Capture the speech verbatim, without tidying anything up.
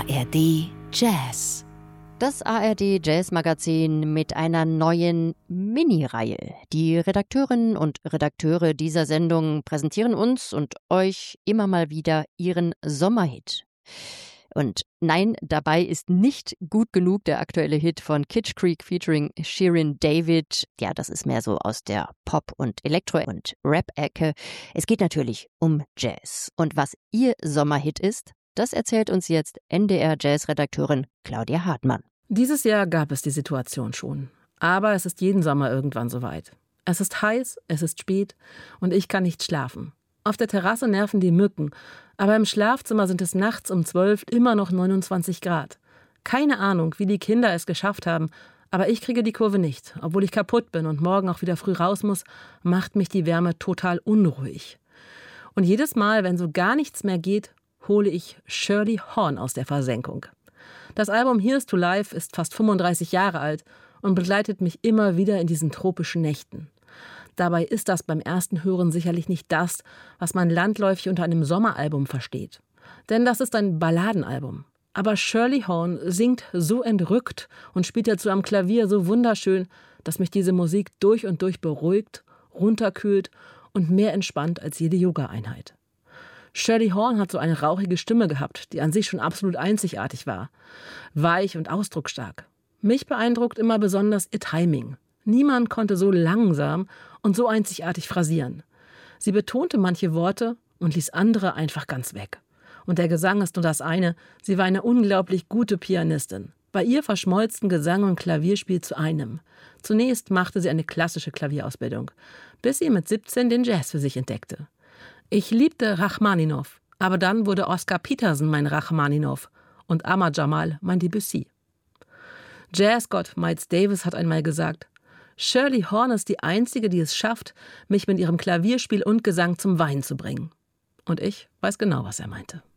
R D Jazz. Das A R D Jazz Magazin mit einer neuen Mini-Reihe. Die Redakteurinnen und Redakteure dieser Sendung präsentieren uns und euch immer mal wieder ihren Sommerhit. Und nein, dabei ist nicht gut genug der aktuelle Hit von Kitsch Creek featuring Shirin David. Ja, das ist mehr so aus der Pop- und Elektro- und Rap-Ecke. Es geht natürlich um Jazz. Und was ihr Sommerhit ist, das erzählt uns jetzt N D R-Jazz-Redakteurin Claudia Hartmann. Dieses Jahr gab es die Situation schon. Aber es ist jeden Sommer irgendwann soweit. Es ist heiß, es ist spät und ich kann nicht schlafen. Auf der Terrasse nerven die Mücken, aber im Schlafzimmer sind es nachts um zwölf immer noch neunundzwanzig Grad. Keine Ahnung, wie die Kinder es geschafft haben, aber ich kriege die Kurve nicht. Obwohl ich kaputt bin und morgen auch wieder früh raus muss, macht mich die Wärme total unruhig. Und jedes Mal, wenn so gar nichts mehr geht, hole ich Shirley Horn aus der Versenkung. Das Album Here's to Life ist fast fünfunddreißig Jahre alt und begleitet mich immer wieder in diesen tropischen Nächten. Dabei ist das beim ersten Hören sicherlich nicht das, was man landläufig unter einem Sommeralbum versteht. Denn das ist ein Balladenalbum. Aber Shirley Horn singt so entrückt und spielt dazu am Klavier so wunderschön, dass mich diese Musik durch und durch beruhigt, runterkühlt und mehr entspannt als jede Yoga-Einheit. Shirley Horn hat so eine rauchige Stimme gehabt, die an sich schon absolut einzigartig war. Weich und ausdrucksstark. Mich beeindruckt immer besonders ihr Timing. Niemand konnte so langsam und so einzigartig phrasieren. Sie betonte manche Worte und ließ andere einfach ganz weg. Und der Gesang ist nur das eine, sie war eine unglaublich gute Pianistin. Bei ihr verschmolzen Gesang und Klavierspiel zu einem. Zunächst machte sie eine klassische Klavierausbildung, bis sie mit siebzehn den Jazz für sich entdeckte. Ich liebte Rachmaninow, aber dann wurde Oscar Peterson mein Rachmaninow und Ahmad Jamal mein Debussy. Jazzgott Miles Davis hat einmal gesagt, Shirley Horn ist die Einzige, die es schafft, mich mit ihrem Klavierspiel und Gesang zum Weinen zu bringen. Und ich weiß genau, was er meinte.